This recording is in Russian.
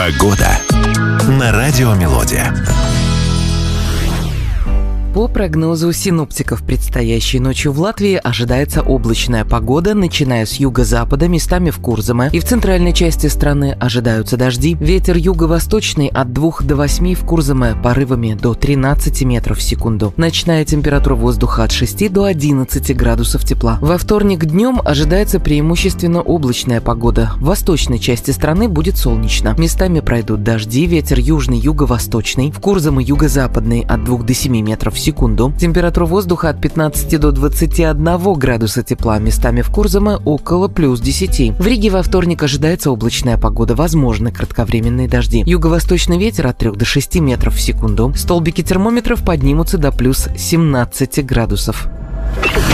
Погода на Радио Мелодия. По прогнозу синоптиков, предстоящей ночью в Латвии ожидается облачная погода, начиная с юго-запада, местами в Курзаме, и в центральной части страны ожидаются дожди. Ветер юго-восточный от 2 до 8 в Курзаме, порывами до 13 метров в секунду. Ночная температура воздуха от 6 до 11 градусов тепла. Во вторник днем ожидается преимущественно облачная погода. В восточной части страны будет солнечно. Местами пройдут дожди, ветер южный, юго-восточный, в Курзаме юго-западный от 2 до 7 метров в секунду. Температура воздуха от 15 до 21 градуса тепла, местами в Курзаме около плюс 10. В Риге во вторник ожидается облачная погода, возможны кратковременные дожди. Юго-восточный ветер от 3 до 6 метров в секунду. Столбики термометров поднимутся до плюс 17 градусов.